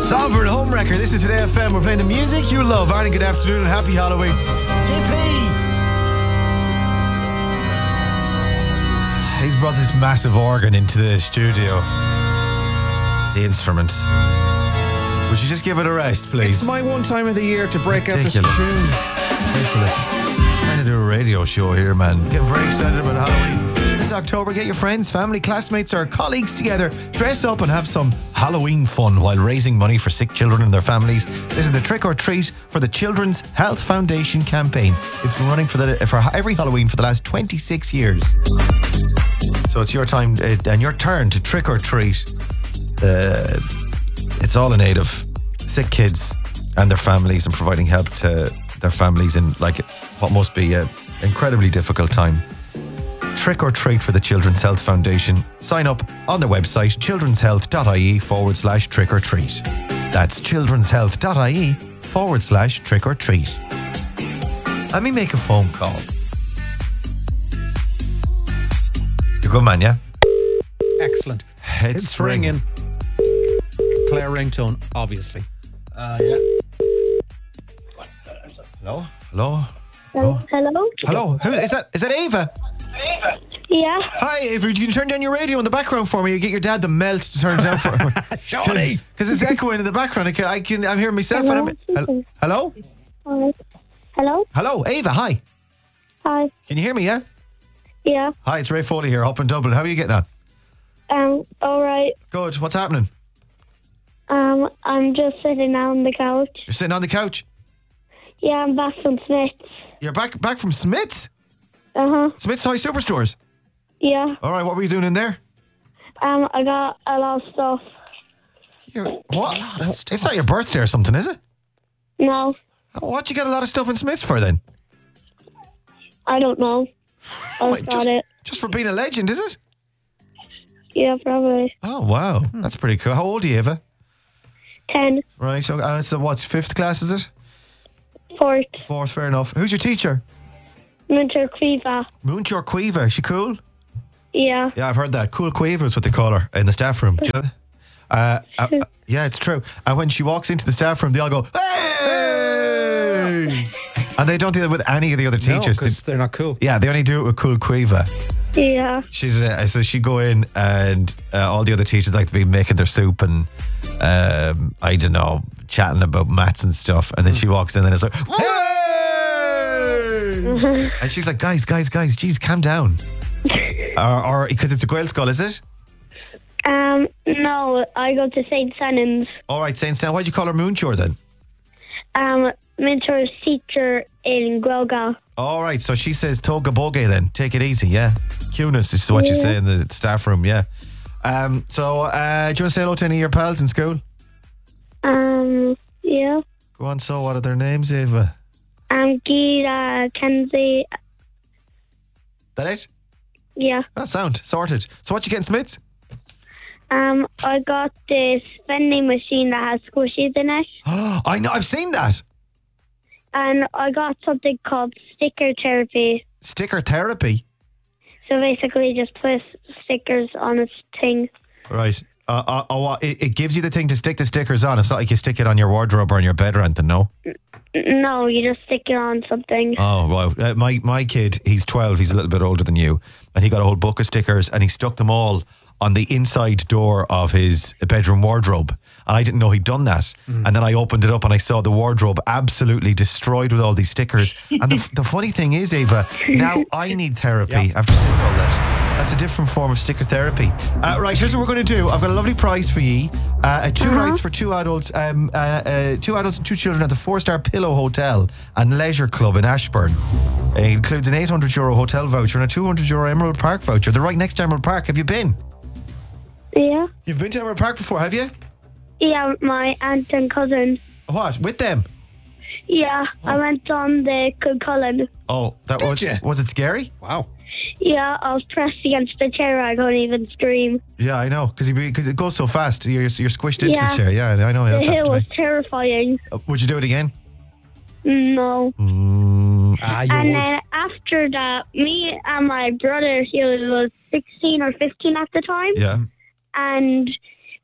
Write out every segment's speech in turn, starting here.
Sovereign Homewrecker. This is Today FM. We're playing the music you love. Arnie, good afternoon and happy Halloween. JP! He's brought this massive organ into the studio. The instrument. Would you just give it a rest, please? It's my one time of the year to break out this tune. Ridiculous. Trying to do a radio show here, man. Getting very excited about Halloween. This October, get your friends, family, classmates, or colleagues together. Dress up and have some Halloween fun while raising money for sick children and their families. This is the Trick or Treat for the Children's Health Foundation campaign. It's been running for every Halloween for the last 26 years. So it's your time and your turn to trick or treat. It's all in aid of sick kids and their families and providing help to their families in what must be an incredibly difficult time. Trick or Treat for the Children's Health Foundation. Sign up on their website, childrenshealth.ie/trick or treat. That's childrenshealth.ie/trick or treat. Let me make a phone call. You're good, man, yeah? Excellent. It's ringing. Claire ringtone, obviously. Yeah. Hello? Hello? Hello? Hello? Who is that? Is that Ava? Yeah. Hi, Ava. You can turn down your radio in the background for me. You get your dad the melt to turn it down for me. Johnny! Because it's echoing in the background. I'm hearing myself. Hello? Hello? Hi. Hello? Hello, Ava. Hi. Hi. Can you hear me? Yeah. Yeah. Hi, it's Ray Foley here, up in Dublin. How are you getting on? All right. Good. What's happening? I'm just sitting on the couch. You're sitting on the couch. Yeah, I'm back from Smith's. You're back from Smith's. Smith's Toy Superstores. Yeah. All right. What were you doing in there? I got a lot of stuff. What? It's not your birthday or something, is it? No, What'd you get a lot of stuff in Smith's for then? I don't know. I got it. Just for being a legend, is it? Yeah, probably. Oh, wow. That's pretty cool. How old are you, Eva? 10. Right. So what's fifth class, is it? 4th. Fourth, fair enough. Who's your teacher? Minter Quiva. Moonshore Quiva. Is she cool? Yeah. Yeah, I've heard that. Cool Quiva is what they call her in the staff room. Do you know that? Yeah, it's true. And when she walks into the staff room, they all go, hey! And they don't do that with any of the other teachers. because they're not cool. Yeah, they only do it with Cool Quiva. Yeah. So she'd go in and all the other teachers like to be making their soup and I don't know, chatting about maths and stuff, and then she walks in and it's like, hey! And she's like, guys, geez, calm down. Or because it's a Gael school, is it? No, I go to St. Sennans. All right, Saint Stan. Why'd you call her Moonshore then? Minter's teacher in Guelga. All right, so she says Toga Boge then. Take it easy, yeah. Cuteness is what you say in the staff room, yeah. Do you want to say hello to any of your pals in school? Yeah. Go on, so what are their names, Ava? Gira, Kenzie. That it? Yeah. That sound. Sorted. So what you getting, Smiths? I got this vending machine that has squishies in it. I know, I've seen that. And I got something called sticker therapy. Sticker therapy? So basically just put stickers on a thing. Right. It gives you the thing to stick the stickers on. It's not like you stick it on your wardrobe or on your bed or anything, no? No, you just stick it on something. Oh, wow. My kid, he's 12, he's a little bit older than you, and he got a whole book of stickers and he stuck them all on the inside door of his bedroom wardrobe. And I didn't know he'd done that. And then I opened it up and I saw the wardrobe absolutely destroyed with all these stickers. And the funny thing is, Ava, now I need therapy after seeing all that. That's a different form of sticker therapy. Right, here's what we're going to do. I've got a lovely prize for you. 2 nights for 2 adults, 2 adults and 2 children at the 4-star Pillow Hotel and Leisure Club in Ashburn. It includes an €800 hotel voucher and a €200 Emerald Park voucher. They're right next to Emerald Park. Have you been? Yeah. You've been to Emerald Park before, have you? Yeah, my aunt and cousin. What? With them? Yeah, I went on the Cullen. Oh, that was it scary? Wow. Yeah, I was pressed against the chair. I couldn't even scream. Yeah, I know, because it goes so fast. You're squished into the chair. Yeah, I know. The hill was terrifying. Would you do it again? No. You And would. then after that, me and my brother, he was 16 or 15 at the time. Yeah. And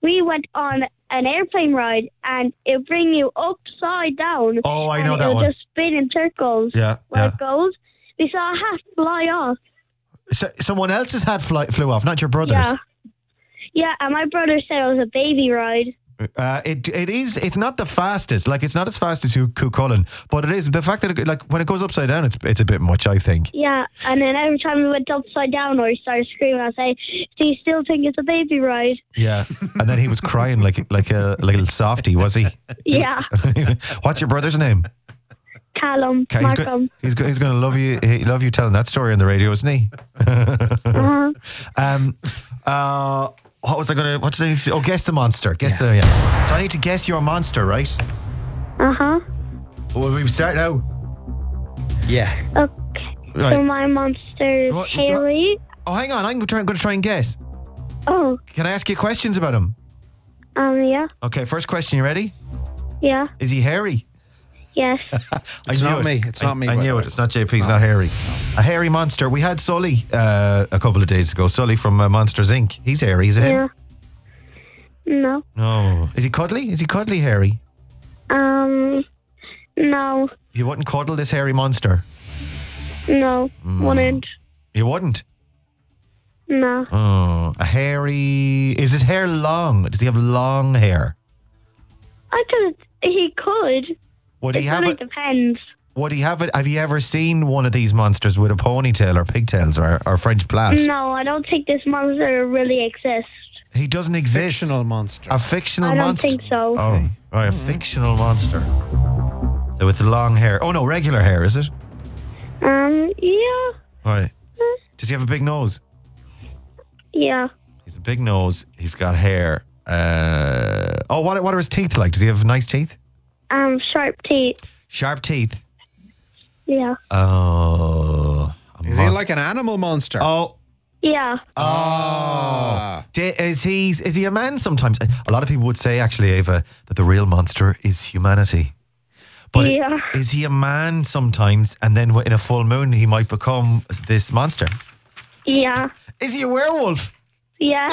we went on an airplane ride, and it bring you upside down. Oh, I know and that it'll one. just spin in circles. Yeah, Where yeah. it goes. We saw a hat fly off. So, someone else's hat flew off, not your brother's. Yeah. Yeah, and my brother said it was a baby ride. It is. It's not the fastest. Like, it's not as fast as Cuchulainn, but it is. The fact that when it goes upside down, it's a bit much, I think. Yeah, and then every time we went upside down or he started screaming, I say, "Do you still think it's a baby ride?" Yeah, and then he was crying like a little softie, was he? Yeah, What's your brother's name? Callum, He's Markham. He's going to love you. He love you telling that story on the radio, isn't he? What was I going to? What did I need to? Oh, guess the monster. Guess the. Yeah. So I need to guess your monster, right? Well, we start now. Yeah. Okay. Right. So my monster is What- Harry. Oh, hang on. I'm going to try and guess. Oh, Can I ask you questions about him? yeah, Okay. First question. You ready? yeah, Is he hairy? yes. It's I knew not it. me. It's not me, I by knew the it. way. It's not JP. It's not hairy. A hairy monster. We had Sully a couple of days ago. Sully from Monsters Inc. He's hairy. Is it him? Yeah. No. No. Is he cuddly? Is he cuddly hairy? No. You wouldn't cuddle this hairy monster. No. Wouldn't. You wouldn't. No. Oh, a hairy. Is his hair long? Does he have long hair? I could. He could. Would he It have really it? depends. Would he have it? Have you ever seen one of these monsters with a ponytail or pigtails or French plait? No, I don't think this monster really exists. He doesn't exist. Fictional monster. A fictional I don't monster. think so. Oh, right, a fictional monster with the long hair. Oh no, regular hair, is it? Yeah. Right. Does he have a big nose? Yeah. He's a big nose. He's got hair. What are his teeth like? Does he have nice teeth? Sharp teeth. Sharp teeth. Yeah. Oh. Is he like an animal monster? Oh. Yeah. Is he a man sometimes? A lot of people would say, actually, Ava, that the real monster is humanity. But Yeah. is he a man sometimes, and then in a full moon he might become this monster? Yeah. Is he a werewolf? Yeah.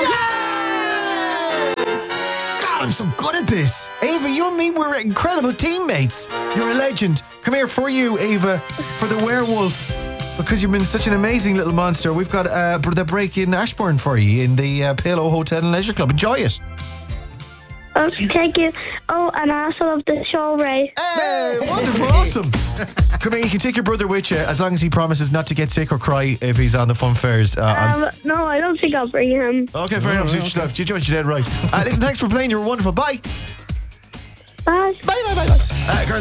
God, I'm so good at this. Ava, you and me, we're incredible teammates. You're a legend. Come here for you, Ava, for the werewolf. Because you've been such an amazing little monster. We've got the break in Ashbourne for you in the Palo Hotel and Leisure Club. Enjoy it. Oh, thank you. Oh, and I also love the show, Ray. Hey, wonderful, awesome. Come here, you can take your brother with you as long as he promises not to get sick or cry if he's on the fun fairs. No, I don't think I'll bring him. Okay, fair enough. You joined your dad right. Listen, thanks for playing. You were wonderful. Bye. Bye. Bye. Girls.